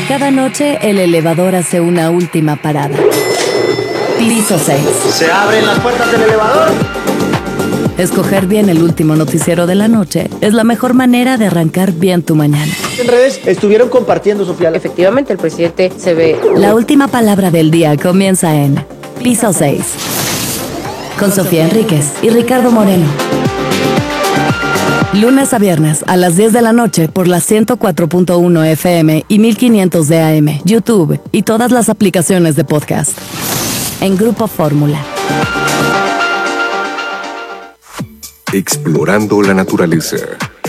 Cada noche el elevador hace una última parada. Piso 6. ¿Se abren las puertas del elevador? Escoger bien el último noticiero de la noche es la mejor manera de arrancar bien tu mañana. En redes estuvieron compartiendo, Sofía. Efectivamente, el presidente se ve... La última palabra del día comienza en Piso 6. Con Sofía Enríquez y Ricardo Moreno. Lunes a viernes a las 10 de la noche por la 104.1 FM y 1500 de AM, YouTube y todas las aplicaciones de podcast. En Grupo Fórmula. Explorando la naturaleza.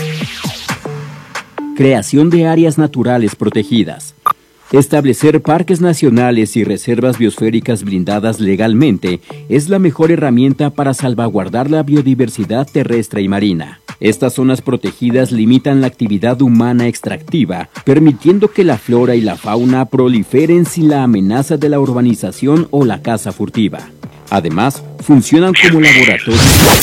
Creación de áreas naturales protegidas. Establecer parques nacionales y reservas biosféricas blindadas legalmente es la mejor herramienta para salvaguardar la biodiversidad terrestre y marina. Estas zonas protegidas limitan la actividad humana extractiva, permitiendo que la flora y la fauna proliferen sin la amenaza de la urbanización o la caza furtiva. Además, funcionan como laboratorios.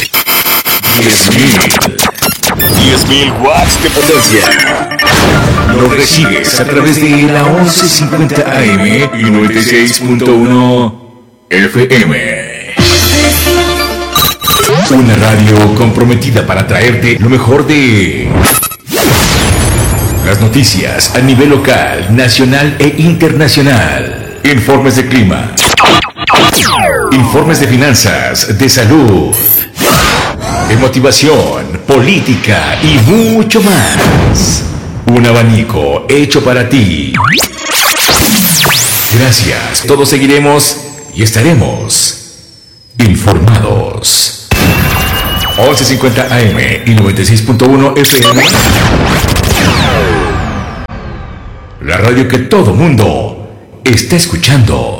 10.000 watts de potencia. Lo recibes a través de la 1150 AM y 96.1 FM. Una radio comprometida para traerte lo mejor de las noticias a nivel local, nacional e internacional. Informes de clima, informes de finanzas, de salud, de motivación, política y mucho más. Un abanico hecho para ti. Gracias, todos seguiremos y estaremos informados. 1150 AM y 96.1 FM. La radio que todo mundo está escuchando.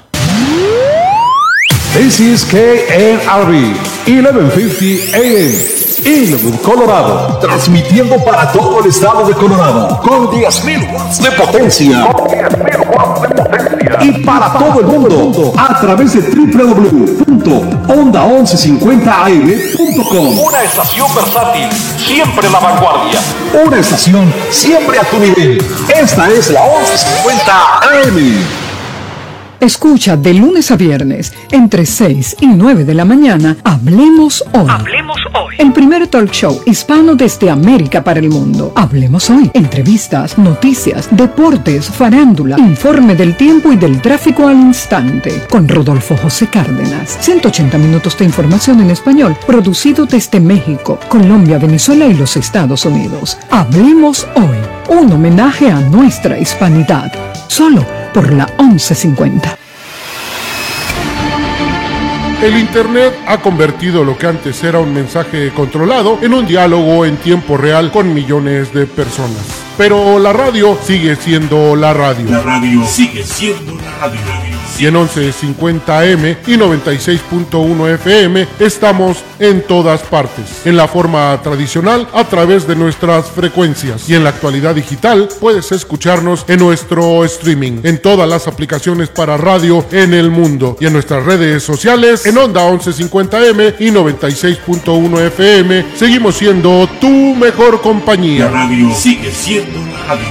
This is KNRB 1150 AM. Inwood, Colorado, transmitiendo para todo el estado de Colorado con 10.000 watts de potencia. Y para todo el mundo a través de www.onda1150am.com. Una estación versátil, siempre a la vanguardia. Una estación siempre a tu nivel. Esta es la 1150 AM. Escucha de lunes a viernes, entre 6 y 9 de la mañana, Hablemos Hoy. Hablemos Hoy. El primer talk show hispano desde América para el mundo. Hablemos Hoy. Entrevistas, noticias, deportes, farándula, informe del tiempo y del tráfico al instante. Con Rodolfo José Cárdenas. 180 minutos de información en español, producido desde México, Colombia, Venezuela y los Estados Unidos. Hablemos Hoy. Un homenaje a nuestra hispanidad. Solo por la 1150. El Internet ha convertido lo que antes era un mensaje controlado en un diálogo en tiempo real con millones de personas. Pero la radio sigue siendo la radio. La radio sigue siendo la radio. Y en 1150 AM y 96.1 FM estamos en todas partes. En la forma tradicional, a través de nuestras frecuencias. Y en la actualidad digital, puedes escucharnos en nuestro streaming, en todas las aplicaciones para radio en el mundo. Y en nuestras redes sociales, en Onda 1150 M y 96.1 FM, seguimos siendo tu mejor compañía. La radio sigue siendo la radio.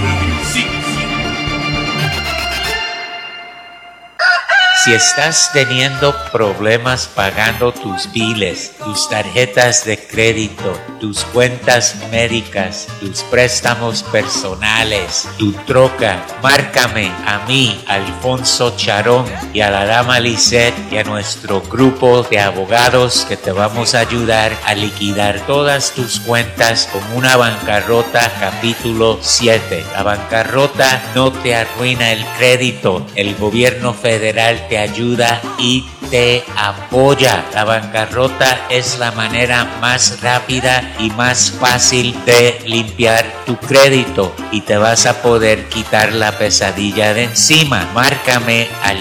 Si estás teniendo problemas pagando tus biles, tus tarjetas de crédito, tus cuentas médicas, tus préstamos personales, tu troca, márcame a mí, Alfonso Charón, y a la dama Lisette y a nuestro grupo de abogados que te vamos a ayudar a liquidar todas tus cuentas con una bancarrota capítulo 7. La bancarrota no te arruina el crédito, el gobierno federal te ayuda y te apoya. La bancarrota es la manera más rápida y más fácil de limpiar tu crédito y te vas a poder quitar la pesadilla de encima. Márcame al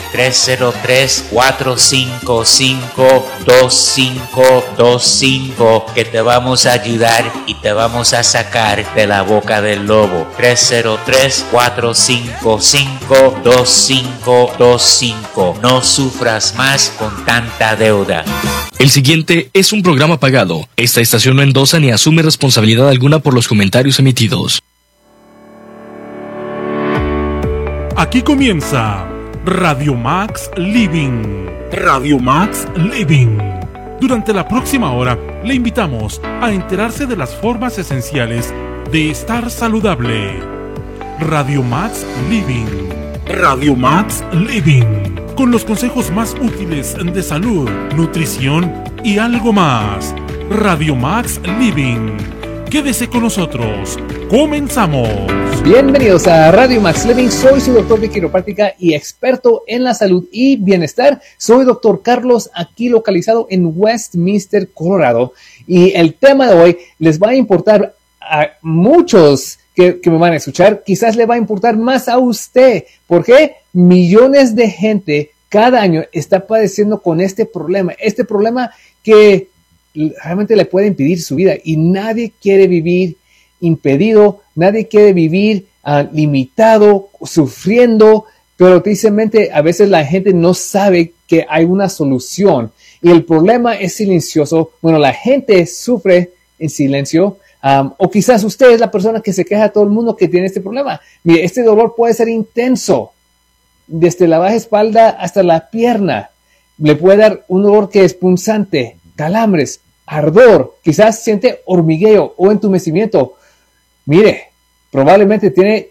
303-455-2525 que te vamos a ayudar y te vamos a sacar de la boca del lobo. 303-455-2525. No sufras más con tanta deuda. El siguiente es un programa pagado. Esta estación no endosa ni asume responsabilidad alguna por los comentarios emitidos. Aquí comienza Radio Max Living. Radio Max Living. Durante la próxima hora le invitamos a enterarse de las formas esenciales de estar saludable. Radio Max Living. Radio Max Living. Con los consejos más útiles de salud, nutrición y algo más. Radio Max Living. Quédese con nosotros. ¡Comenzamos! Bienvenidos a Radio Max Living. Soy su doctor de quiropráctica y experto en la salud y bienestar. Soy doctor Carlos, aquí localizado en Westminster, Colorado. Y el tema de hoy les va a importar a muchos que me van a escuchar. Quizás le va a importar más a usted. ¿Por qué? Millones de gente cada año está padeciendo con este problema. Este problema que realmente le puede impedir su vida y nadie quiere vivir impedido, nadie quiere vivir limitado, sufriendo, pero tristemente a veces la gente no sabe que hay una solución y el problema es silencioso. Bueno, la gente sufre en silencio, o quizás usted es la persona que se queja a todo el mundo que tiene este problema. Mire, este dolor puede ser intenso, desde la baja espalda hasta la pierna. Le puede dar un dolor que es punzante, calambres, ardor, quizás siente hormigueo o entumecimiento. Mire, probablemente tiene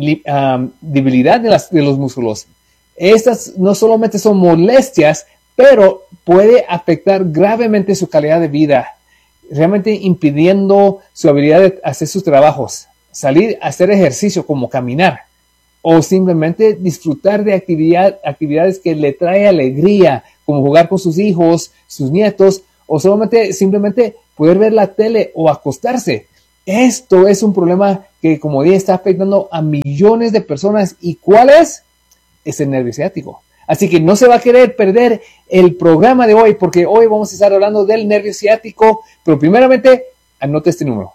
debilidad de los músculos. Estas no solamente son molestias, pero puede afectar gravemente su calidad de vida, realmente impidiendo su habilidad de hacer sus trabajos, salir a hacer ejercicio como caminar o simplemente disfrutar de actividades que le trae alegría, como jugar con sus hijos, sus nietos, o simplemente poder ver la tele o acostarse. Esto es un problema que, como dije, está afectando a millones de personas. ¿Y cuál es? Es el nervio ciático. Así que no se va a querer perder el programa de hoy, porque hoy vamos a estar hablando del nervio ciático. Pero primeramente, anote este número: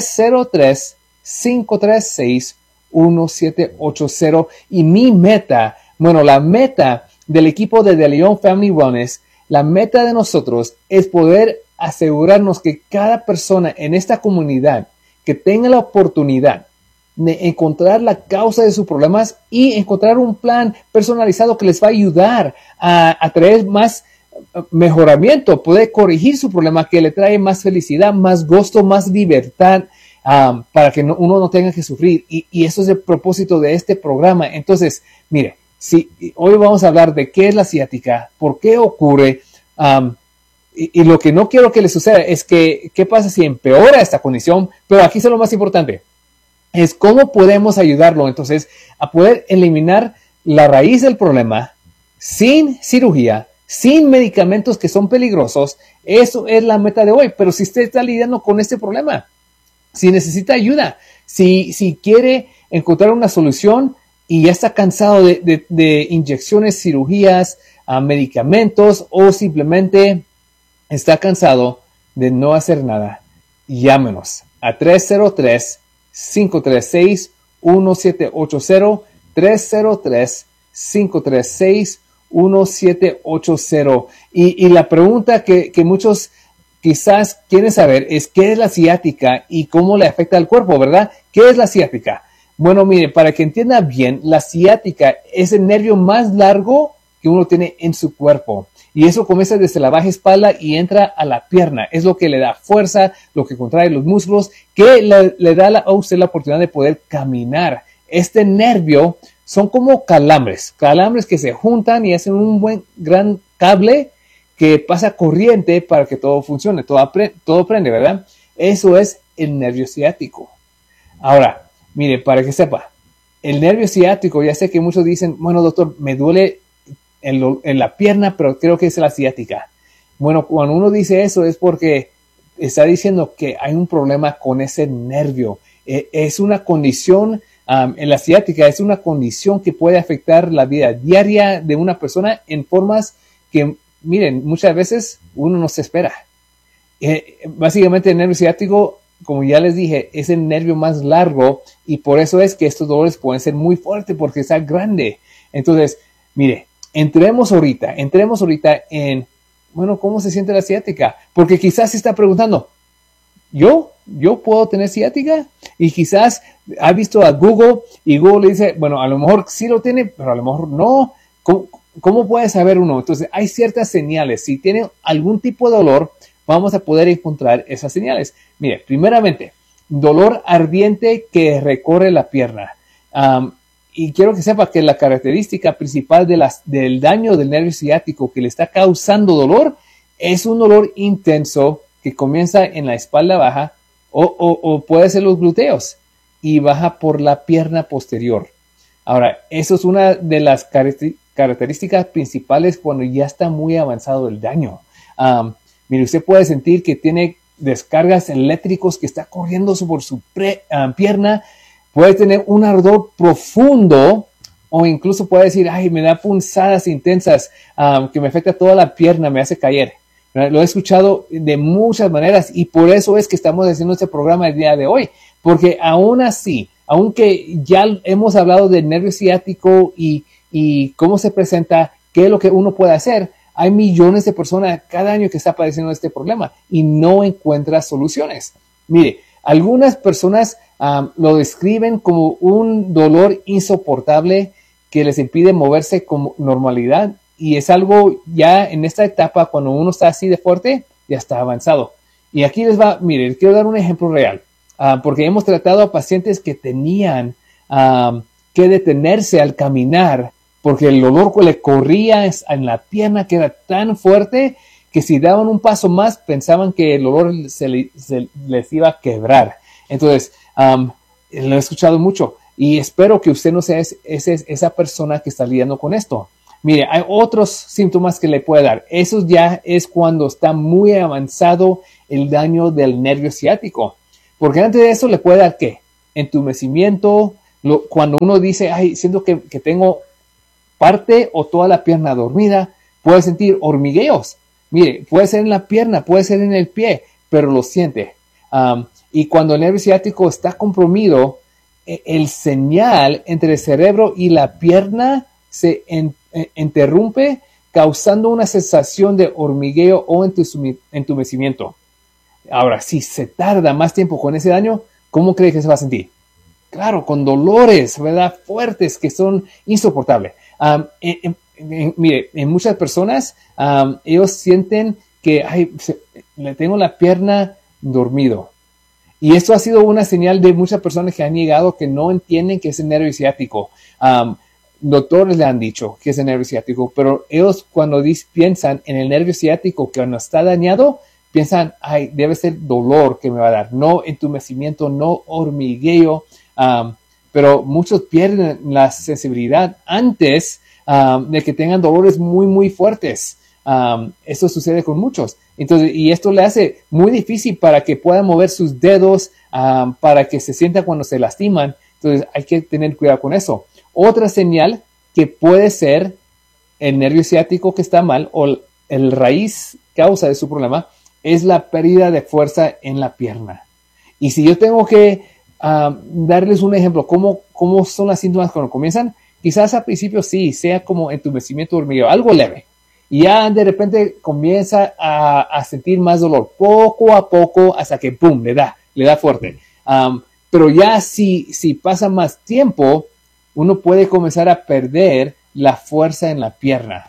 303-536-1780. Y mi meta, la meta del equipo de The Leon Family Wellness, la meta de nosotros es poder asegurarnos que cada persona en esta comunidad que tenga la oportunidad de encontrar la causa de sus problemas y encontrar un plan personalizado que les va a ayudar a traer más mejoramiento, poder corregir su problema, que le trae más felicidad, más gozo, más libertad, para que uno no tenga que sufrir. Y eso es el propósito de este programa. Entonces, mire, hoy vamos a hablar de qué es la ciática, por qué ocurre, y lo que no quiero que le suceda es que qué pasa si empeora esta condición, pero aquí es lo más importante, es cómo podemos ayudarlo entonces a poder eliminar la raíz del problema sin cirugía, sin medicamentos que son peligrosos. Eso es la meta de hoy. Pero si usted está lidiando con este problema, si necesita ayuda, si quiere encontrar una solución y ya está cansado de inyecciones, cirugías, medicamentos, o simplemente está cansado de no hacer nada, llámenos a 303-536-1780, 303-536-1780. Y la pregunta que muchos quizás quieren saber es qué es la ciática y cómo le afecta al cuerpo, ¿verdad? ¿Qué es la ciática? Bueno, mire, para que entienda bien, la ciática es el nervio más largo que uno tiene en su cuerpo. Y eso comienza desde la baja espalda y entra a la pierna. Es lo que le da fuerza, lo que contrae los músculos, que le da a usted la oportunidad de poder caminar. Este nervio son como calambres que se juntan y hacen un gran cable que pasa corriente para que todo funcione, todo prende, ¿verdad? Eso es el nervio ciático. Ahora, mire, para que sepa, el nervio ciático, ya sé que muchos dicen, bueno, doctor, me duele en la pierna, pero creo que es la ciática. Bueno, cuando uno dice eso es porque está diciendo que hay un problema con ese nervio. Es una condición, en la ciática, es una condición que puede afectar la vida diaria de una persona en formas que, miren, muchas veces uno no se espera. Básicamente el nervio ciático, como ya les dije, es el nervio más largo y por eso es que estos dolores pueden ser muy fuertes porque está grande. Entonces, mire, entremos ahorita en, bueno, ¿cómo se siente la ciática? Porque quizás se está preguntando, ¿yo ¿yo puedo tener ciática? Y quizás ha visto a Google y Google le dice, bueno, a lo mejor sí lo tiene, pero a lo mejor no. ¿Cómo puede saber uno? Entonces, hay ciertas señales. Si tiene algún tipo de dolor, vamos a poder encontrar esas señales. Mire, primeramente, dolor ardiente que recorre la pierna. Y quiero que sepa que la característica principal del daño del nervio ciático que le está causando dolor es un dolor intenso que comienza en la espalda baja o puede ser los glúteos y baja por la pierna posterior. Ahora, eso es una de las características principales cuando ya está muy avanzado el daño. Mire, usted puede sentir que tiene descargas eléctricos que está corriendo por su pierna. Puede tener un ardor profundo o incluso puede decir, ay, me da punzadas intensas que me afecta toda la pierna, me hace caer. Lo he escuchado de muchas maneras y por eso es que estamos haciendo este programa el día de hoy. Porque aún así, aunque ya hemos hablado del nervio ciático y cómo se presenta, qué es lo que uno puede hacer, hay millones de personas cada año que está padeciendo este problema y no encuentra soluciones. Mire, algunas personas lo describen como un dolor insoportable que les impide moverse con normalidad y es algo ya en esta etapa cuando uno está así de fuerte, ya está avanzado. Y aquí mire, quiero dar un ejemplo real, porque hemos tratado a pacientes que tenían que detenerse al caminar porque el dolor que le corría en la pierna que era tan fuerte que si daban un paso más pensaban que el dolor se les iba a quebrar. Entonces, lo he escuchado mucho y espero que usted no sea esa persona que está lidiando con esto. Mire, hay otros síntomas que le puede dar. Eso ya es cuando está muy avanzado el daño del nervio ciático. Porque antes de eso le puede dar ¿qué? Entumecimiento. Cuando uno dice, ay, siento que tengo parte o toda la pierna dormida, puede sentir hormigueos. Mire, puede ser en la pierna, puede ser en el pie, pero lo siente. Y cuando el nervio ciático está comprimido, el señal entre el cerebro y la pierna se interrumpe, causando una sensación de hormigueo o entumecimiento. Ahora, si se tarda más tiempo con ese daño, ¿cómo cree que se va a sentir? Claro, con dolores, ¿verdad? Fuertes que son insoportables. Mire, en muchas personas, ellos sienten que le tengo la pierna dormido. Y esto ha sido una señal de muchas personas que han llegado que no entienden que es el nervio ciático. Doctores le han dicho que es el nervio ciático, pero ellos cuando piensan en el nervio ciático que no está dañado, piensan, ay, debe ser dolor que me va a dar, no entumecimiento, no hormigueo, pero muchos pierden la sensibilidad antes de que tengan dolores muy, muy fuertes. Esto sucede con muchos. Entonces, y esto le hace muy difícil para que puedan mover sus dedos, para que se sienta cuando se lastiman. Entonces, hay que tener cuidado con eso. Otra señal que puede ser el nervio ciático que está mal o el raíz causa de su problema es la pérdida de fuerza en la pierna. Y si yo tengo que darles un ejemplo, ¿cómo son las síntomas cuando comienzan? Quizás al principio sí, sea como entumecimiento hormigueo, algo leve. Y ya de repente comienza a sentir más dolor, poco a poco, hasta que ¡pum! le da fuerte. Pero ya si pasa más tiempo, uno puede comenzar a perder la fuerza en la pierna.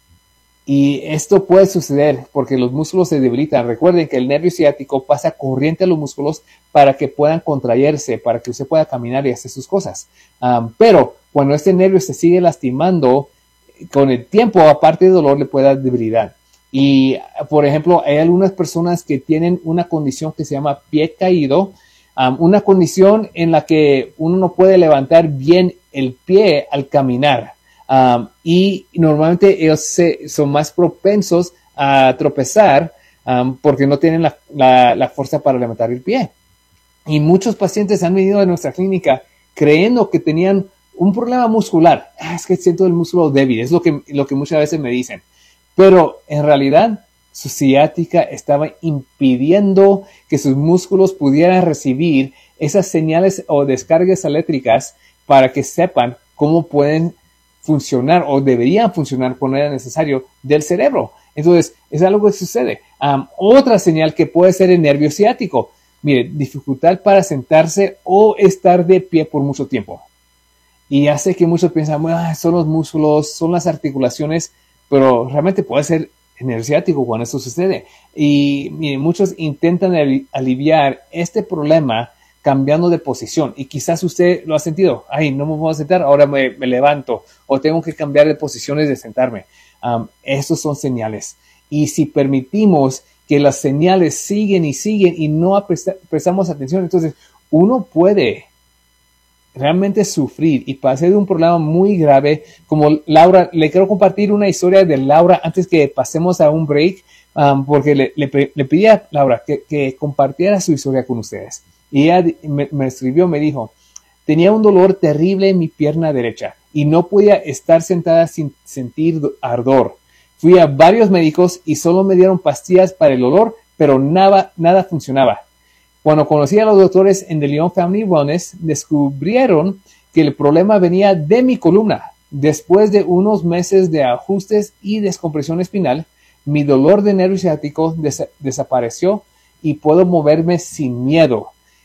Y esto puede suceder porque los músculos se debilitan. Recuerden que el nervio ciático pasa corriente a los músculos para que puedan contraerse, para que usted pueda caminar y hacer sus cosas. Pero cuando este nervio se sigue lastimando, con el tiempo, aparte de dolor, le puede dar debilidad. Y, por ejemplo, hay algunas personas que tienen una condición que se llama pie caído, una condición en la que uno no puede levantar bien el pie al caminar. Y normalmente ellos son más propensos a tropezar porque no tienen la fuerza para levantar el pie. Y muchos pacientes han venido a nuestra clínica creyendo que tenían un problema muscular. Es que siento el músculo débil, es lo que muchas veces me dicen. Pero en realidad su ciática estaba impidiendo que sus músculos pudieran recibir esas señales o descargas eléctricas para que sepan cómo pueden funcionar o deberían funcionar cuando era necesario del cerebro. Entonces, es algo que sucede. Otra señal que puede ser el nervio ciático. mire, dificultad para sentarse o estar de pie por mucho tiempo. Y ya sé que muchos piensan, son los músculos, son las articulaciones, pero realmente puede ser el nervio ciático cuando esto sucede. Y mire, muchos intentan aliviar este problema cambiando de posición. Y quizás usted lo ha sentido. Ay, no me voy a sentar, ahora me levanto. O tengo que cambiar de posiciones de sentarme. Estos son señales. Y si permitimos que las señales siguen y no prestamos atención, entonces uno puede realmente sufrir y pasar de un problema muy grave. Como Laura, le quiero compartir una historia de Laura antes que pasemos a un break, porque le pedí a Laura que compartiera su historia con ustedes. Y ella me escribió, me dijo, tenía un dolor terrible en mi pierna derecha y no podía estar sentada sin sentir ardor. Fui a varios médicos y solo me dieron pastillas para el dolor, pero nada funcionaba. Cuando conocí a los doctores en The Leon Family Wellness, descubrieron que el problema venía de mi columna. Después de unos meses de ajustes y descompresión espinal, mi dolor de nervio ciático desapareció y puedo moverme sin miedo.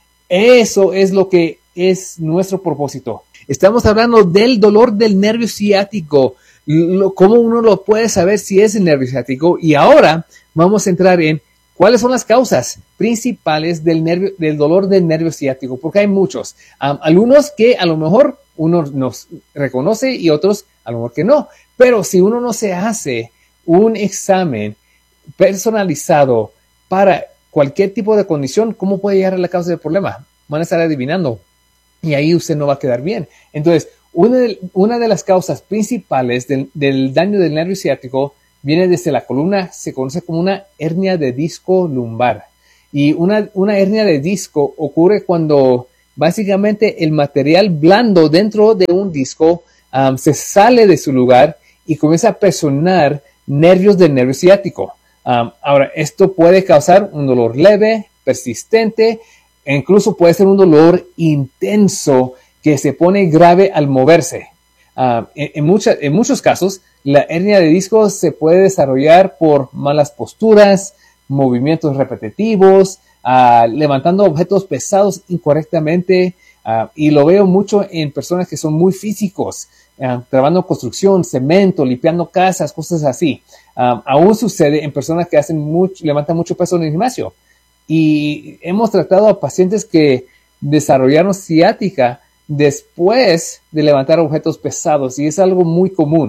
Eso es lo que es nuestro propósito. Estamos hablando del dolor del nervio ciático, cómo uno lo puede saber si es el nervio ciático. Y ahora vamos a entrar en cuáles son las causas principales del dolor del nervio ciático, porque hay muchos. Algunos que a lo mejor uno nos reconoce y otros a lo mejor que no. Pero si uno no se hace un examen personalizado para cualquier tipo de condición, ¿cómo puede llegar a la causa del problema? Van a estar adivinando y ahí usted no va a quedar bien. Entonces, una de las causas principales del daño del nervio ciático viene desde la columna, se conoce como una hernia de disco lumbar. Y una hernia de disco ocurre cuando básicamente el material blando dentro de un disco se sale de su lugar y comienza a presionar nervios del nervio ciático. Ahora, esto puede causar un dolor leve, persistente, e incluso puede ser un dolor intenso que se pone grave al moverse. En muchos casos, la hernia de disco se puede desarrollar por malas posturas, movimientos repetitivos, levantando objetos pesados incorrectamente, y lo veo mucho en personas que son muy físicos, trabajando construcción, cemento, limpiando casas, cosas así. Aún sucede en personas que levantan mucho peso en el gimnasio. Y hemos tratado a pacientes que desarrollaron ciática después de levantar objetos pesados, y es algo muy común.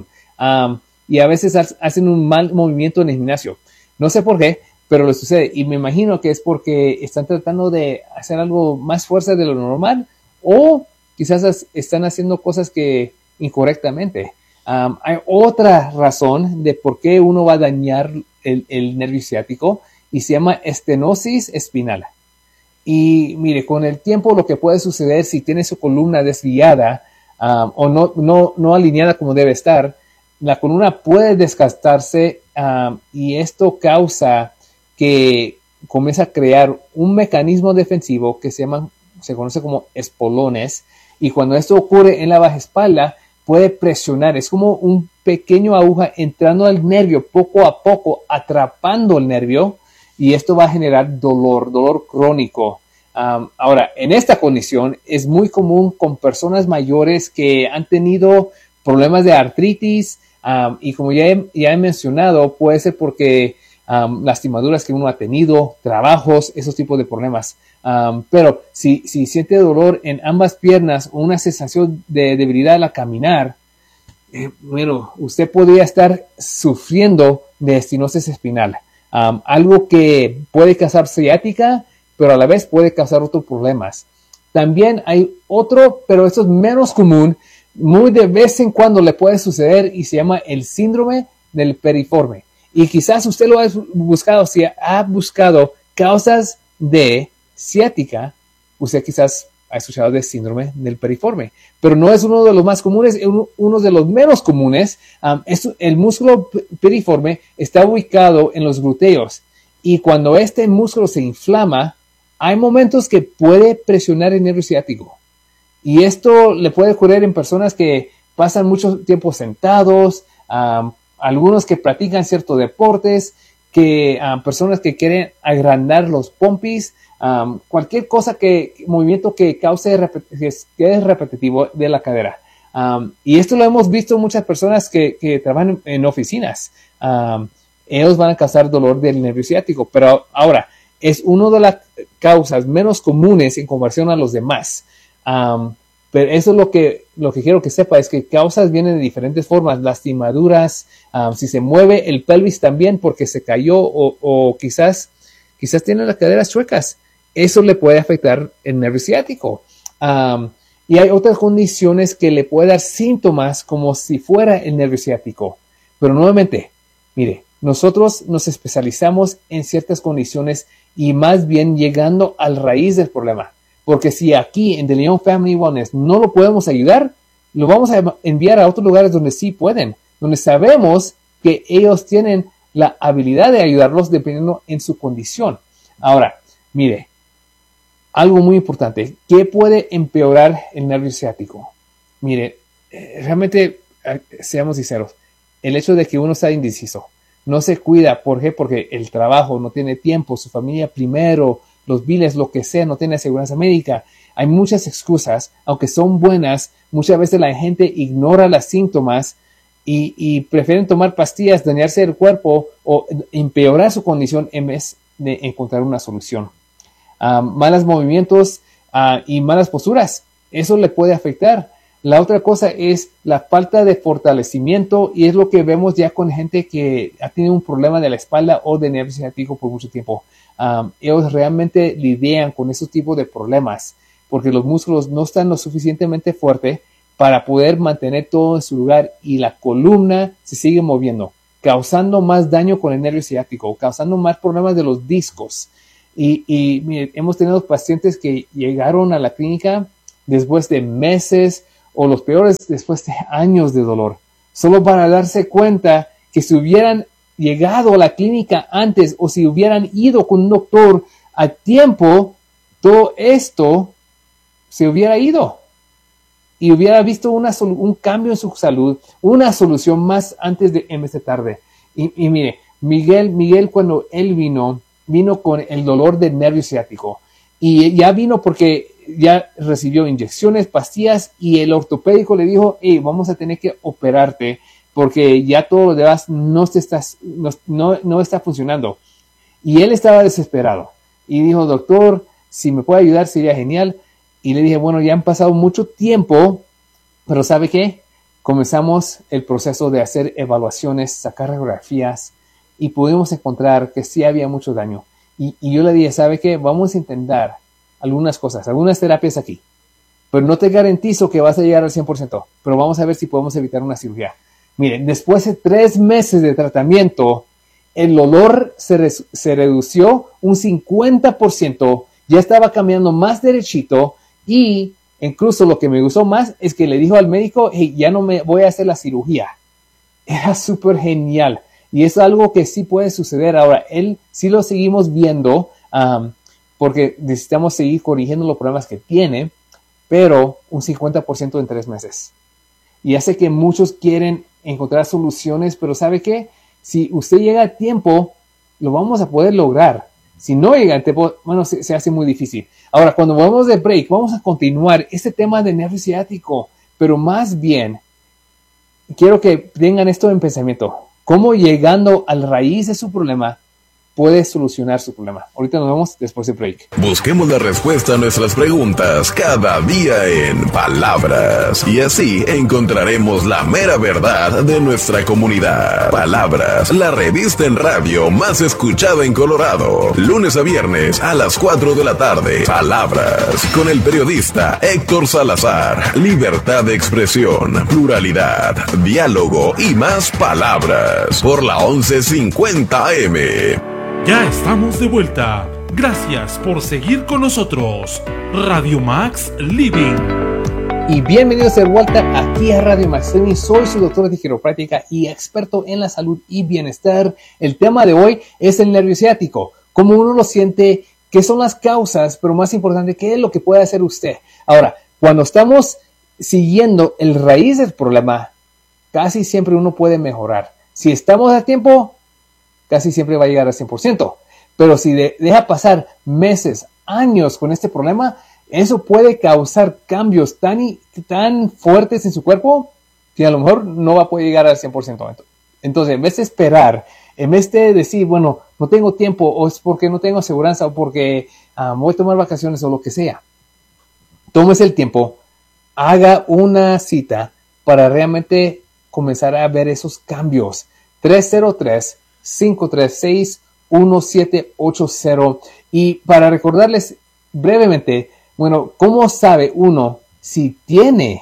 Y a veces hacen un mal movimiento en el gimnasio. No sé por qué, pero le sucede. Y me imagino que es porque están tratando de hacer algo más fuerza de lo normal, o quizás están haciendo cosas que incorrectamente. Hay otra razón de por qué uno va a dañar el nervio ciático, y se llama estenosis espinal. Y mire, con el tiempo lo que puede suceder si tiene su columna desviada o no alineada como debe estar, la columna puede desgastarse, y esto causa que comienza a crear un mecanismo defensivo que se conoce como espolones, y cuando esto ocurre en la baja espalda puede presionar, es como un pequeño aguja entrando al nervio poco a poco, atrapando el nervio, y esto va a generar dolor crónico. Ahora, en esta condición es muy común con personas mayores que han tenido problemas de artritis, y como ya he mencionado, puede ser porque lastimaduras que uno ha tenido, trabajos, esos tipos de problemas. Pero si siente dolor en ambas piernas o una sensación de debilidad al caminar, usted podría estar sufriendo de estenosis espinal. Algo que puede causar ciática, pero a la vez puede causar otros problemas. También hay otro, pero esto es menos común, muy de vez en cuando le puede suceder, y se llama el síndrome del periforme. Y quizás usted lo ha buscado, si ha buscado causas de ciática, usted quizás ha escuchado del síndrome del periforme, pero no es uno de los más comunes, es uno de los menos comunes. El músculo periforme está ubicado en los glúteos, y cuando este músculo se inflama, hay momentos que puede presionar el nervio ciático, y esto le puede ocurrir en personas que pasan mucho tiempo sentados, algunos que practican ciertos deportes, personas que quieren agrandar los pompis, cualquier cosa movimiento que cause, que es repetitivo de la cadera. Y esto lo hemos visto en muchas personas que trabajan en oficinas. Ellos van a causar dolor del nervio ciático, pero ahora es una de las causas menos comunes en comparación a los demás. Pero eso es lo que quiero que sepa, es que causas vienen de diferentes formas, lastimaduras, si se mueve el pelvis también porque se cayó o quizás tiene las caderas chuecas. Eso le puede afectar el nervio ciático. Y hay otras condiciones que le puede dar síntomas como si fuera el nervio ciático. Pero nuevamente, mire, nosotros nos especializamos en ciertas condiciones y más bien llegando al raíz del problema. Porque si aquí en The Leon Family Wellness no lo podemos ayudar, lo vamos a enviar a otros lugares donde sí pueden, donde sabemos que ellos tienen la habilidad de ayudarlos dependiendo en su condición. Ahora, mire, algo muy importante, ¿qué puede empeorar el nervio ciático? Mire, realmente, seamos sinceros, el hecho de que uno sea indeciso, no se cuida, ¿por qué? Porque el trabajo, no tiene tiempo, su familia primero, los biles, lo que sea, no tiene aseguranza médica. Hay muchas excusas, aunque son buenas, muchas veces la gente ignora los síntomas y prefieren tomar pastillas, dañarse el cuerpo o empeorar su condición en vez de encontrar una solución. Malos movimientos y malas posturas, eso le puede afectar. La otra cosa es la falta de fortalecimiento y es lo que vemos ya con gente que ha tenido un problema de la espalda o de nervio ciático por mucho tiempo. Ellos realmente lidian con esos tipos de problemas porque los músculos no están lo suficientemente fuertes para poder mantener todo en su lugar y la columna se sigue moviendo, causando más daño con el nervio ciático, causando más problemas de los discos. Y mire, hemos tenido pacientes que llegaron a la clínica después de meses o los peores después de años de dolor, solo para darse cuenta que si hubieran llegado a la clínica antes o si hubieran ido con un doctor a tiempo, todo esto se hubiera ido y hubiera visto un cambio en su salud, una solución más antes de en vez de tarde. Y mire, Miguel cuando él vino con el dolor del nervio ciático y ya vino porque ya recibió inyecciones, pastillas y el ortopédico le dijo, hey, vamos a tener que operarte porque ya todo lo demás no está funcionando. Y él estaba desesperado y dijo, doctor, si me puede ayudar sería genial. Y le dije, bueno, ya han pasado mucho tiempo, pero ¿sabe qué? Comenzamos el proceso de hacer evaluaciones, sacar radiografías y pudimos encontrar que sí había mucho daño. Y yo le dije, ¿sabe qué? Vamos a intentar algunas cosas, algunas terapias aquí, pero no te garantizo que vas a llegar al 100%, pero vamos a ver si podemos evitar una cirugía. Miren, después de 3 meses de tratamiento, el dolor se redució un 50%, ya estaba caminando más derechito y incluso lo que me gustó más es que le dijo al médico, hey, ya no me voy a hacer la cirugía. Era súper genial y es algo que sí puede suceder. Ahora, él sí lo seguimos viendo porque necesitamos seguir corrigiendo los problemas que tiene, pero un 50% en 3 meses. Y hace que muchos quieren encontrar soluciones, pero ¿sabe qué? Si usted llega a tiempo, lo vamos a poder lograr. Si no llega a tiempo, bueno, se hace muy difícil. Ahora, cuando volvamos de break, vamos a continuar este tema de nervio ciático, pero más bien, quiero que tengan esto en pensamiento. ¿Cómo llegando a la raíz de su problema puede solucionar su problema? Ahorita nos vemos después de break. Busquemos la respuesta a nuestras preguntas cada día en Palabras. Y así encontraremos la mera verdad de nuestra comunidad. Palabras, la revista en radio más escuchada en Colorado. Lunes a viernes a las 4 de la tarde. Palabras, con el periodista Héctor Salazar. Libertad de expresión, pluralidad, diálogo y más palabras. Por la 1150 AM. Ya estamos de vuelta. Gracias por seguir con nosotros. Radio Max Living. Y bienvenidos de vuelta aquí a Radio Max Living. Soy su doctor de quiropráctica y experto en la salud y bienestar. El tema de hoy es el nervio ciático. Cómo uno lo siente, qué son las causas, pero más importante, qué es lo que puede hacer usted. Ahora, cuando estamos siguiendo el raíz del problema, casi siempre uno puede mejorar. Si estamos a tiempo, casi siempre va a llegar al 100%. Pero si deja pasar meses, años con este problema, eso puede causar cambios tan fuertes en su cuerpo que a lo mejor no va a poder llegar al 100%. Entonces, en vez de esperar, en vez de decir, bueno, no tengo tiempo, o es porque no tengo aseguranza, o porque voy a tomar vacaciones, o lo que sea, tómese el tiempo, haga una cita para realmente comenzar a ver esos cambios. 303-536-1780. Y para recordarles brevemente, bueno, ¿cómo sabe uno si tiene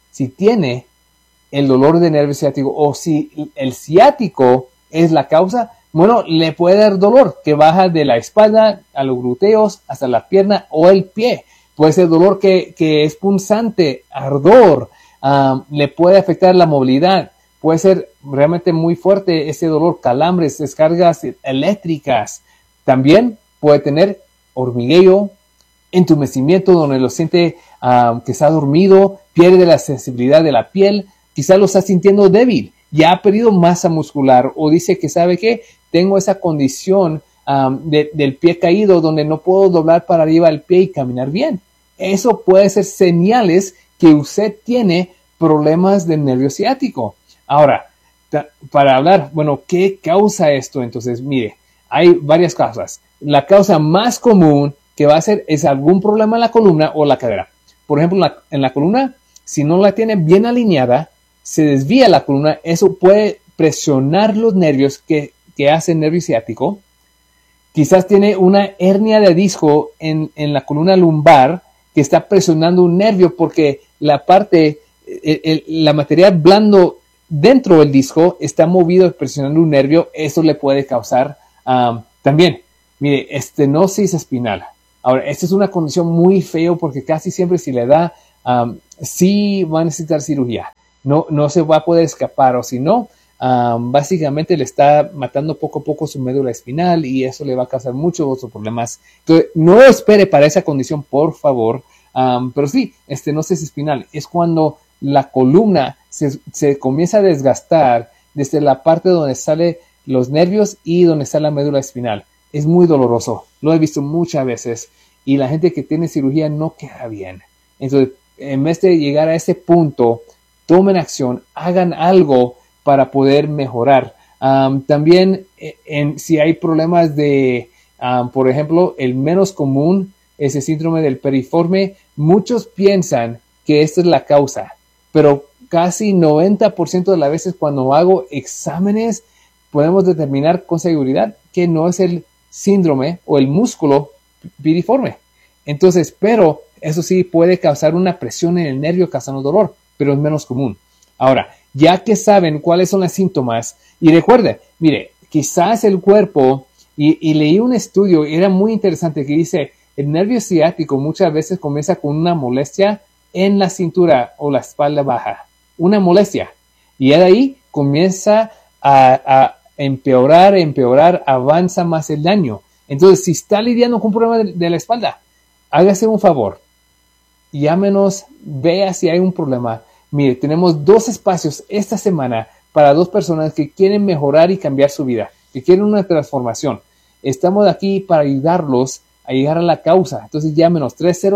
el dolor de nervio ciático o si el ciático es la causa? Bueno, le puede dar dolor que baja de la espalda a los glúteos hasta la pierna o el pie. Puede ser dolor que es punzante, ardor, le puede afectar la movilidad. Puede ser realmente muy fuerte ese dolor, calambres, descargas eléctricas. También puede tener hormigueo, entumecimiento donde lo siente que está dormido, pierde la sensibilidad de la piel, quizás lo está sintiendo débil, ya ha perdido masa muscular o dice que sabe que tengo esa condición del pie caído donde no puedo doblar para arriba el pie y caminar bien. Eso puede ser señales que usted tiene problemas del nervio ciático. Ahora, para hablar, bueno, ¿qué causa esto? Entonces, mire, hay varias causas. La causa más común que va a ser es algún problema en la columna o la cadera. Por ejemplo, en la columna, si no la tiene bien alineada, se desvía la columna, eso puede presionar los nervios que hace el nervio ciático. Quizás tiene una hernia de disco en la columna lumbar que está presionando un nervio porque la material blando dentro del disco está movido presionando un nervio. Eso le puede causar también, mire, estenosis espinal. Ahora, esta es una condición muy fea porque casi siempre si le da, sí va a necesitar cirugía. No se va a poder escapar, o si no, básicamente le está matando poco a poco su médula espinal y eso le va a causar muchos otros problemas. Entonces, no espere para esa condición, por favor. Pero sí, estenosis espinal es cuando la columna se comienza a desgastar desde la parte donde salen los nervios y donde está la médula espinal. Es muy doloroso, lo he visto muchas veces y la gente que tiene cirugía no queda bien. Entonces, en vez de llegar a ese punto, tomen acción, hagan algo para poder mejorar. También, si hay problemas de, por ejemplo, el menos común es el síndrome del periforme. Muchos piensan que esta es la causa, pero casi 90% de las veces cuando hago exámenes podemos determinar con seguridad que no es el síndrome o el músculo piriforme. Entonces, pero eso sí puede causar una presión en el nervio causando dolor, pero es menos común. Ahora, ya que saben cuáles son los síntomas, y recuerden, mire, quizás el cuerpo, y leí un estudio, era muy interesante, que dice, el nervio ciático muchas veces comienza con una molestia en la cintura o la espalda baja, una molestia, y de ahí comienza a empeorar, avanza más el daño. Entonces, si está lidiando con un problema de la espalda, hágase un favor, llámenos, vea si hay un problema. Mire, tenemos 2 espacios esta semana para 2 personas que quieren mejorar y cambiar su vida, que quieren una transformación. Estamos aquí para ayudarlos a llegar a la causa. Entonces llámenos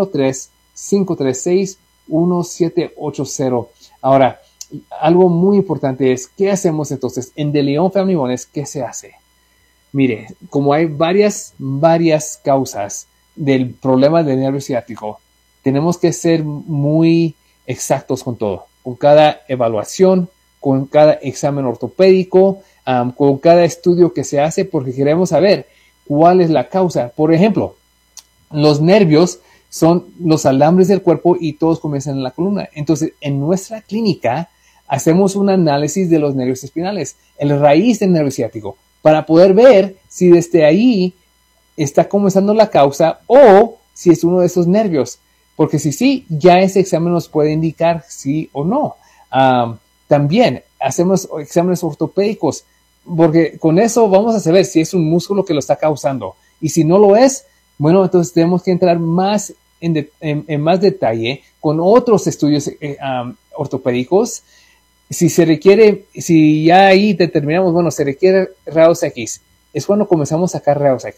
303-536-1780. Ahora, algo muy importante es, ¿qué hacemos entonces? En The Leon Family Wellness, ¿qué se hace? Mire, como hay varias causas del problema del nervio ciático, tenemos que ser muy exactos con todo, con cada evaluación, con cada examen ortopédico, con cada estudio que se hace, porque queremos saber cuál es la causa. Por ejemplo, los nervios son los alambres del cuerpo y todos comienzan en la columna. Entonces, en nuestra clínica hacemos un análisis de los nervios espinales, el raíz del nervio ciático, para poder ver si desde ahí está comenzando la causa o si es uno de esos nervios. Porque si sí, ya ese examen nos puede indicar sí o no. También hacemos exámenes ortopédicos, porque con eso vamos a saber si es un músculo que lo está causando. Y si no lo es, bueno, entonces tenemos que entrar más en más detalle con otros estudios ortopédicos. Si se requiere, si ya ahí determinamos, bueno, se requiere rayos X, es cuando comenzamos a sacar rayos X.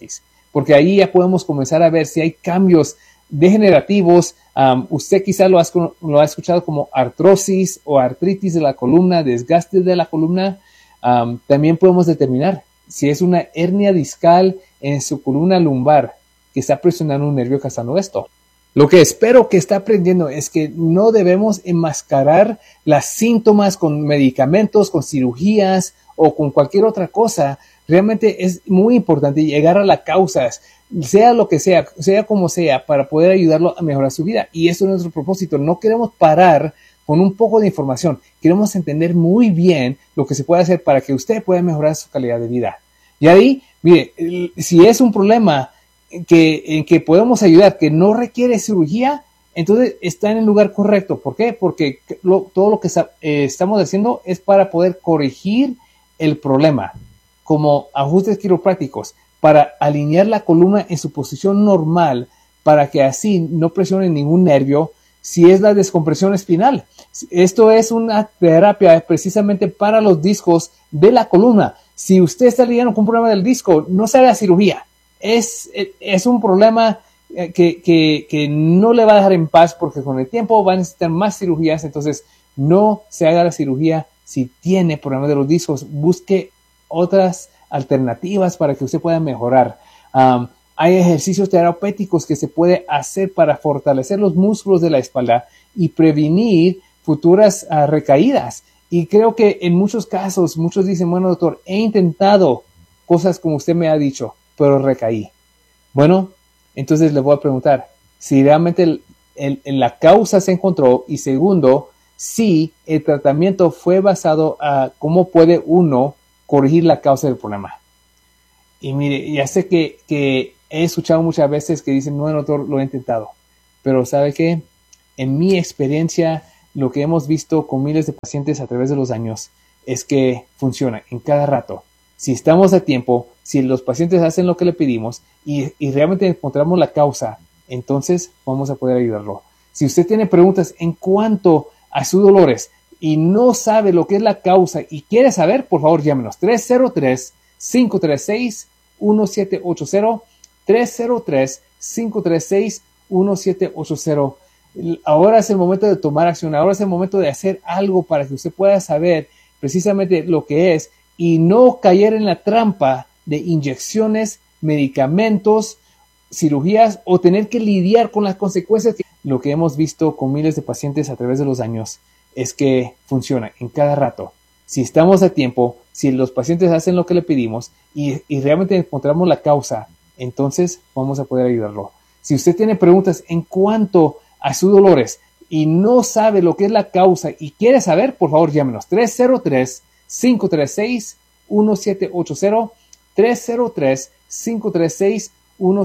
porque ahí ya podemos comenzar a ver si hay cambios degenerativos. Usted quizá lo ha escuchado como artrosis o artritis de la columna, desgaste de la columna. También podemos determinar si es una hernia discal en su columna lumbar que está presionando un nervio causando esto. Lo que espero que está aprendiendo es que no debemos enmascarar los síntomas con medicamentos, con cirugías o con cualquier otra cosa. Realmente es muy importante llegar a la causa, sea lo que sea como sea, para poder ayudarlo a mejorar su vida. Y eso es nuestro propósito. No queremos parar con un poco de información. Queremos entender muy bien lo que se puede hacer para que usted pueda mejorar su calidad de vida. Y ahí, mire, si es un problema en que podemos ayudar, que no requiere cirugía, entonces está en el lugar correcto. ¿Por qué? Porque todo lo que estamos haciendo es para poder corregir el problema, como ajustes quiroprácticos, para alinear la columna en su posición normal, para que así no presione ningún nervio. Si es la descompresión espinal, esto es una terapia precisamente para los discos de la columna. Si usted está lidiando con un problema del disco, no se haga cirugía. Es un problema que no le va a dejar en paz, porque con el tiempo va a necesitar más cirugías. Entonces no se haga la cirugía. Si tiene problemas de los discos, busque otras alternativas para que usted pueda mejorar. Hay ejercicios terapéuticos que se puede hacer para fortalecer los músculos de la espalda y prevenir futuras recaídas. Y creo que en muchos casos, muchos dicen, bueno, doctor, he intentado cosas como usted me ha dicho, pero recaí. Bueno, entonces le voy a preguntar si realmente la causa se encontró, y segundo, si el tratamiento fue basado a cómo puede uno corregir la causa del problema. Y mire, ya sé que he escuchado muchas veces que dicen, no, doctor, lo he intentado. Pero ¿sabe qué? En mi experiencia, lo que hemos visto con miles de pacientes a través de los años es que funciona en cada rato. Si estamos a tiempo, si los pacientes hacen lo que le pedimos y realmente encontramos la causa, entonces vamos a poder ayudarlo. Si usted tiene preguntas en cuanto a sus dolores y no sabe lo que es la causa y quiere saber, por favor llámenos 303-536-1780, 303-536-1780. Ahora es el momento de tomar acción, ahora es el momento de hacer algo para que usted pueda saber precisamente lo que es y no caer en la trampa de inyecciones, medicamentos, cirugías o tener que lidiar con las consecuencias. Lo que hemos visto con miles de pacientes a través de los años es que funciona en cada rato. Si estamos a tiempo, si los pacientes hacen lo que le pedimos y realmente encontramos la causa, entonces vamos a poder ayudarlo. Si usted tiene preguntas en cuanto a sus dolores y no sabe lo que es la causa y quiere saber, por favor llámenos 303-536-1780, 303-536-1780.